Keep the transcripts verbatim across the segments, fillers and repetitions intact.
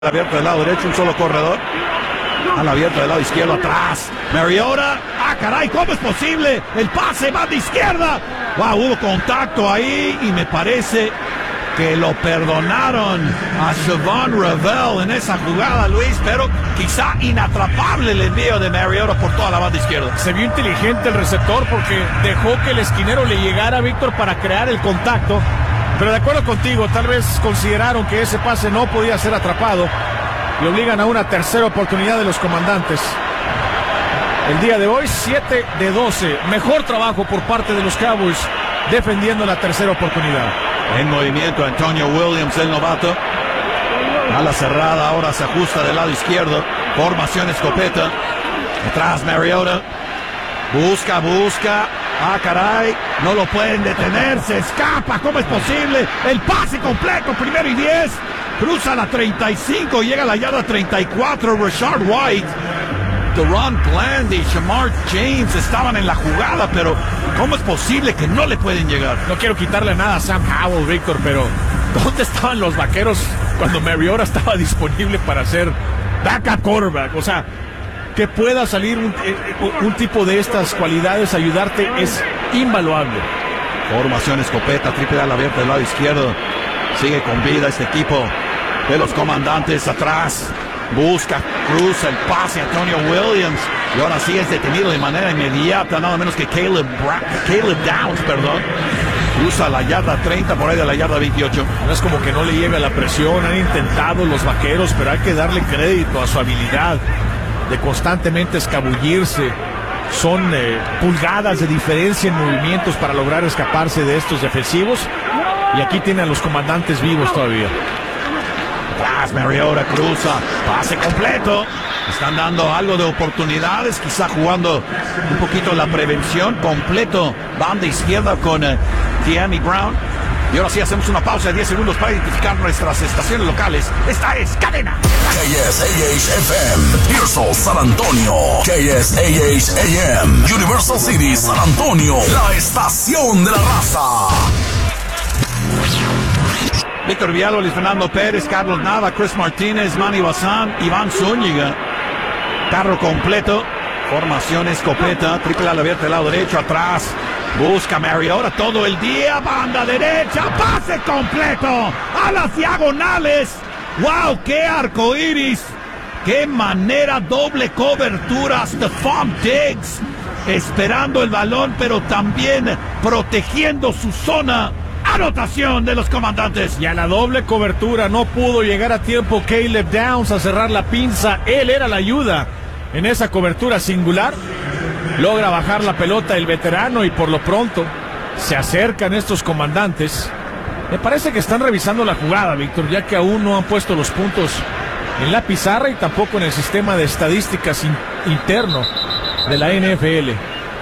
Abierto del lado derecho, un solo corredor. Al abierto del lado izquierdo, atrás. Mariota. Ah, caray, ¿cómo es posible? El pase va de izquierda. Wow, hubo contacto ahí y me parece que lo perdonaron a Siobhan Reveal en esa jugada, Luis, pero quizá inatrapable el envío de Mariota por toda la banda izquierda. Se vio inteligente el receptor porque dejó que el esquinero le llegara a Víctor para crear el contacto. Pero de acuerdo contigo, tal vez consideraron que ese pase no podía ser atrapado y obligan a una tercera oportunidad de los comandantes. El día de hoy, siete de doce. Mejor trabajo por parte de los Cowboys defendiendo la tercera oportunidad. En movimiento Antonio Williams, el novato. A la cerrada, ahora se ajusta del lado izquierdo. Formación escopeta. Atrás Mariota. Busca, busca. Ah, caray, no lo pueden detener, se escapa, ¿cómo es posible? El pase completo, primero y diez, cruza la treinta y cinco, llega a la yarda treinta y cuatro, Rashard White, Deron Bland y Shamar James estaban en la jugada, pero ¿cómo es posible que no le pueden llegar? No quiero quitarle nada a Sam Howell, Víctor, pero ¿dónde estaban los vaqueros cuando Mariota estaba disponible para hacer backup quarterback? O sea, que pueda salir un, un tipo de estas cualidades, ayudarte, es invaluable. Formación escopeta, triple ala abierta del lado izquierdo. Sigue con vida este equipo de los comandantes atrás. Busca, cruza el pase a Antonio Williams. Y ahora sí es detenido de manera inmediata, nada menos que Caleb, Bra Caleb Downs, perdón. Cruza la yarda treinta, por ahí de la yarda veintiocho. No es como que no le llega la presión, han intentado los vaqueros, pero hay que darle crédito a su habilidad de constantemente escabullirse. Son eh, pulgadas de diferencia en movimientos para lograr escaparse de estos defensivos. Y aquí tienen a los comandantes vivos todavía. Atrás, Mariota cruza, pase completo. Están dando algo de oportunidades, quizá jugando un poquito la prevención. Completo, banda izquierda con uh, Tiami Brown. Y ahora sí hacemos una pausa de diez segundos para identificar nuestras estaciones locales. Esta es Cadena. K S A H F M, Pearsall, San Antonio. K S A H A M, Universal City, San Antonio. La estación de la raza. Víctor Villalba, Luis Fernando Pérez, Carlos Nava, Chris Martínez, Manny Bazán, Iván Zúñiga. Carro completo. Formación escopeta, triple ala abierta del lado derecho, atrás. Busca Mariota todo el día, banda derecha, pase completo a las diagonales. ¡Wow! ¡Qué arcoíris! ¡Qué manera! Doble cobertura. Stephon Diggs esperando el balón, pero también protegiendo su zona. Anotación de los comandantes. Y a la doble cobertura no pudo llegar a tiempo Caleb Downs a cerrar la pinza. Él era la ayuda en esa cobertura singular. Logra bajar la pelota el veterano y por lo pronto se acercan estos comandantes. Me parece que están revisando la jugada, Víctor, ya que aún no han puesto los puntos en la pizarra y tampoco en el sistema de estadísticas in interno de la N F L.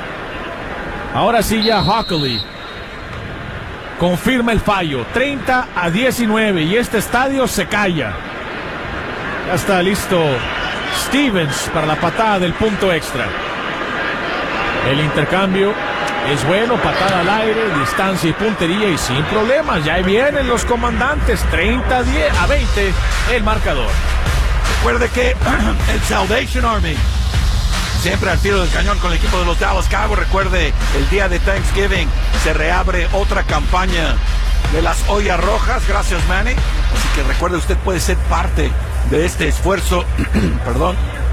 Ahora sí ya Hockley confirma el fallo, treinta a diecinueve, y este estadio se calla. Ya está listo Stevens para la patada del punto extra. El intercambio es bueno, patada al aire, distancia y puntería y sin problemas. Ya vienen los comandantes, treinta a veinte el marcador. Recuerde que el Salvation Army siempre al tiro del cañón con el equipo de los Dallas Cowboys. Recuerde, el día de Thanksgiving se reabre otra campaña de las ollas rojas. Gracias, Manny. Así que recuerde, usted puede ser parte de este esfuerzo, perdón,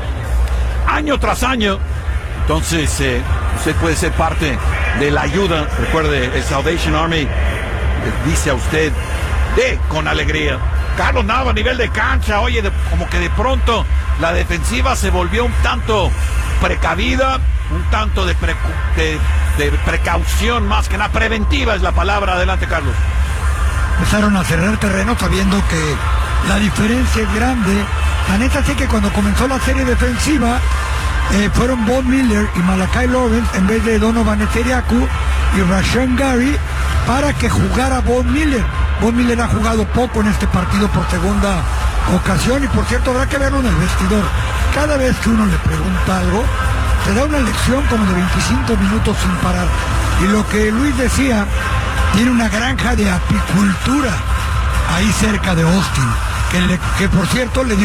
año tras año. Entonces, eh, usted puede ser parte de la ayuda. Recuerde, el Salvation Army le dice a usted, de con alegría. Carlos Nava a nivel de cancha, oye, de, como que de pronto la defensiva se volvió un tanto precavida, un tanto de, pre, de, de precaución, más que nada preventiva es la palabra. Adelante, Carlos. Empezaron a cerrar terreno sabiendo que la diferencia es grande. La neta sé que cuando comenzó la serie defensiva eh, fueron Von Miller y Malachi Lawrence en vez de Donovan Ezeriaku y Rashan Gary para que jugara Von Miller. Von Miller ha jugado poco en este partido por segunda ocasión y por cierto habrá que verlo en el vestidor. Cada vez que uno le pregunta algo, te da una lección como de veinticinco minutos sin parar. Y lo que Luis decía, tiene una granja de apicultura ahí cerca de Austin, que, le- que por cierto le dio